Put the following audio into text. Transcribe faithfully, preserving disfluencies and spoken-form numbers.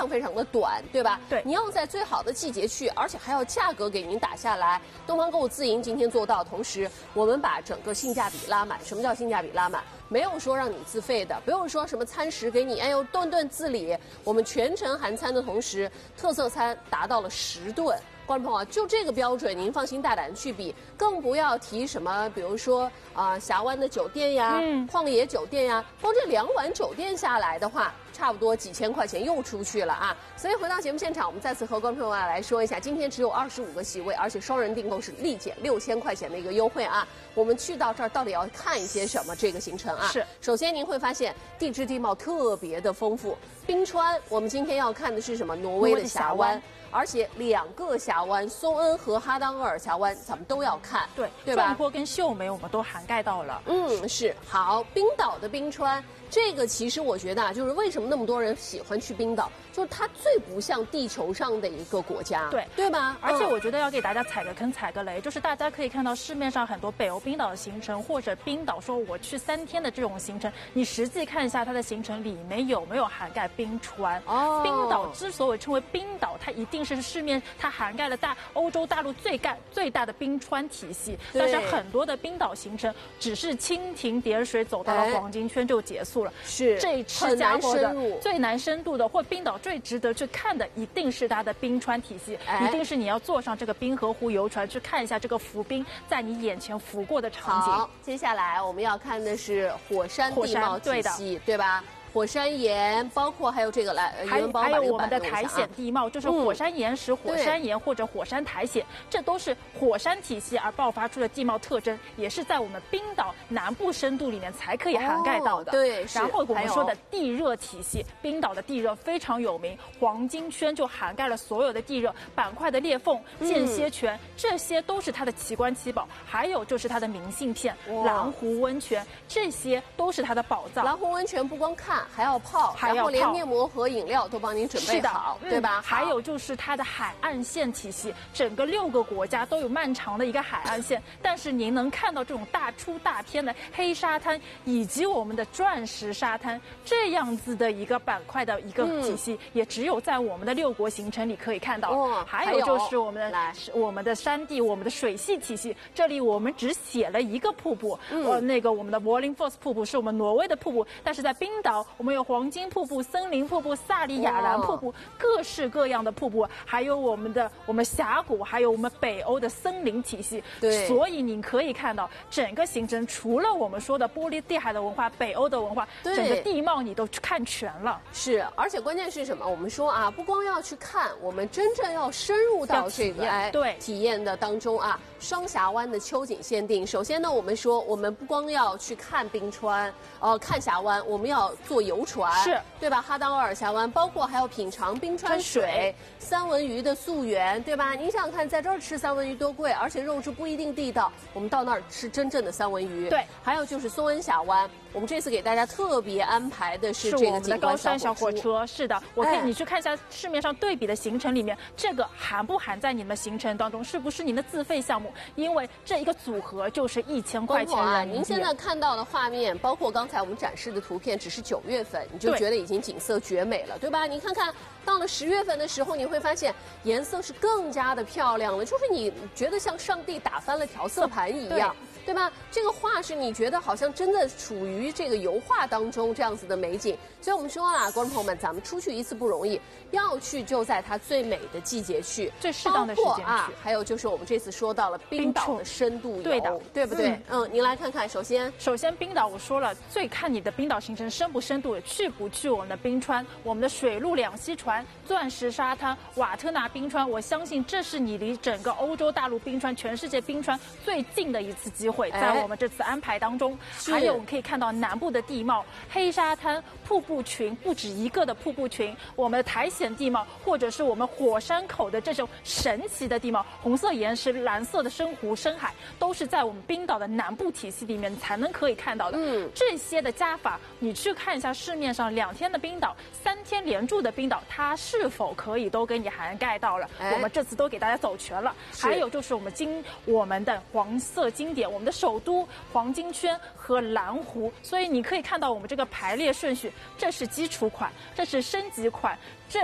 常非常的短，对吧？ 对， 你要在最好的季节去，而且还要价格给您打下来。东方购物自营今天做到，同时我们把整个性价比拉满。什么叫性价比拉满？没有说让你自费的，不用说什么餐食给你，哎呦顿顿自理。我们全程含餐的同时，特色餐达到了十顿。观众朋友，就这个标准，您放心大胆去比，更不要提什么，比如说啊、呃，峡湾的酒店呀，嗯，旷野酒店呀，光这两晚酒店下来的话，差不多几千块钱又出去了啊！所以回到节目现场，我们再次和观众朋友来说一下，今天只有二十五个席位，而且双人订购是立减六千块钱的一个优惠啊！我们去到这儿到底要看一些什么？这个行程啊， 是首先您会发现地质地貌特别的丰富，冰川，我们今天要看的是什么？挪威的峡湾。而且两个峡湾，松恩和哈当厄尔峡湾，咱们都要看， 对对吧？ 壮坡跟秀美我们都涵盖到了。 嗯，是好。冰岛的冰川，这个其实我觉得啊，就是为什么那么多人喜欢去冰岛，就是它最不像地球上的一个国家， 对对吧？ 而且我觉得要给大家踩个坑、踩个雷，就是大家可以看到市面上很多北欧冰岛的行程，或者冰岛说我去三天的这种行程，你实际看一下它的行程里面有没有涵盖冰川。哦，冰岛之所以称为冰岛，它一定是市面它涵盖了大欧洲大陆最干最大的冰川体系，但是很多的冰岛行程只是蜻蜓点水走到了黄金圈就结束了。 是这吃家伙的最难深度的，或冰岛最值得去看的，一定是它的冰川体系，一定是你要坐上这个冰河湖游船去看一下这个浮冰在你眼前浮过的场景。 好，接下来我们要看的是火山地貌体系，对吧？火山岩，包括还有这个来， 还有还有我们的苔藓地貌，就是火山岩石、火山岩或者火山苔藓，这都是火山体系而爆发出的地貌特征，也是在我们冰岛南部深度里面才可以涵盖到的。 对， 然后我们说的地热体系，冰岛的地热非常有名，黄金圈就涵盖了所有的地热板块的裂缝、间歇泉，这些都是它的奇观奇宝。还有就是它的明信片、蓝湖温泉，这些都是它的宝藏。 蓝湖温泉不光看。还要泡， 还要泡， 然后连面膜和饮料都帮您准备好，对吧？ 还有就是它的海岸线体系，整个六个国家都有漫长的一个海岸线，但是您能看到这种大出大片的黑沙滩，以及我们的钻石沙滩这样子的一个板块的一个体系，嗯、也只有在我们的六国行程里可以看到。哦、还有就是我们的我们的山地，我们的水系体系，这里我们只写了一个瀑布，嗯、呃，那个我们的 Wallingfors 瀑布是我们挪威的瀑布，但是在冰岛。我们有黄金瀑布、森林瀑布、萨利亚兰瀑布，各式各样的瀑布，还有我们的我们峡谷，还有我们北欧的森林体系。 对， 所以你可以看到整个行程，除了我们说的玻璃地海的文化、北欧的文化，整个地貌你都看全了。 是，而且关键是什么？我们说啊，不光要去看，我们真正要深入到这个哎对体验的当中啊。双峡湾的秋景限定，首先呢，我们说我们不光要去看冰川，呃，看峡湾，我们要坐游船， 是对吧？哈当厄尔峡湾，包括还要品尝冰川水、三文鱼的溯源，对吧？您想想看，在这儿吃三文鱼多贵，而且肉质不一定地道。我们到那儿吃真正的三文鱼。 对， 还有就是松恩峡湾，我们这次给大家特别安排的是这个我们的高山小火车。是的，我可以、哎、你去看一下市面上对比的行程里面，这个含不含在你们行程当中？是不是您的自费项目？因为这一个组合就是一千块钱啊！您现在看到的画面，包括刚才我们展示的图片，只是九月份，你就觉得已经景色绝美了，对吧？你看看到了十月份的时候，你会发现颜色是更加的漂亮了，就是你觉得像上帝打翻了调色盘一样。对吧？这个画是你觉得好像真的处于这个油画当中这样子的美景，所以我们说啊，观众朋友们，咱们出去一次不容易，要去就在它最美的季节去， 最适当的时间去。 啊，还有就是我们这次说到了冰岛的深度游， 对的， 对不对？嗯, 嗯，您来看看，首先， 首先冰岛我说了，最看你的冰岛行程深不深度，去不去我们的冰川，我们的水陆两栖船、钻石沙滩、瓦特纳冰川，我相信这是你离整个欧洲大陆冰川、全世界冰川最近的一次机会。在我们这次安排当中，还有我们可以看到南部的地貌，黑沙滩、瀑布群，不止一个的瀑布群，我们的苔藓地貌，或者是我们火山口的这种神奇的地貌，红色岩石、蓝色的深湖、深海，都是在我们冰岛的南部体系里面才能可以看到的。嗯，这些的加法，你去看一下市面上两天的冰岛、三天连住的冰岛，它是否可以都给你涵盖到了？哎、我们这次都给大家走全了。还有就是我们经我们的黄色经典，我们的首都黄金圈和蓝湖，所以你可以看到我们这个排列顺序，这是基础款，这是升级款。